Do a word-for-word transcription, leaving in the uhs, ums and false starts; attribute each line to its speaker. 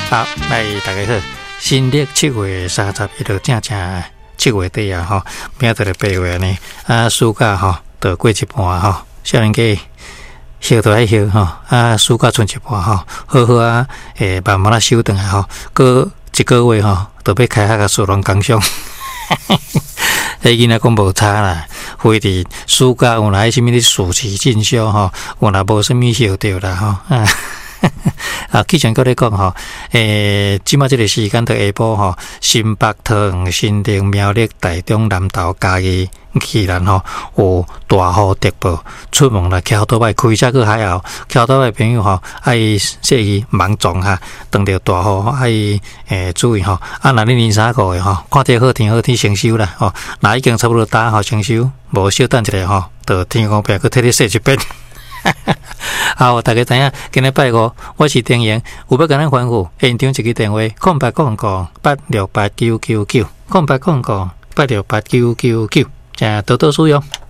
Speaker 1: 好，来大家好，新历七月三十一号，正正七月底啊，吼，明仔日八月呢，啊，暑假吼，就过一半吼，少年家休都爱休吼，啊，暑假剩一半吼，好好啊，诶，慢慢啊休顿啊吼，过一个月吼，就要开学个属龙工商。迄囡仔讲无差啦，非伫暑假有哪什么咧暑期进修吼，有若无什么晓得啦吼。啊，之前搁咧讲吼，诶，即马即个时间到下晡吼，新北、桃园、新竹、苗栗、台中、南投、嘉义、宜兰吼，有大雨特报，出门啦，桥倒摆开车去海后，桥倒摆朋友吼，爱说伊忙撞哈，碰到大雨爱诶注意吼。啊，若你年三个月吼，看到好天好天先收啦吼，若已经差不多打好先收，无小等一下吼，就天公伯去替你说一遍。好，大家知影，今日拜五，我是丁阳，有要跟咱吩咐，现场一个电话，空八空空八六八九九九，空八空空八六八九九九，请多多使用。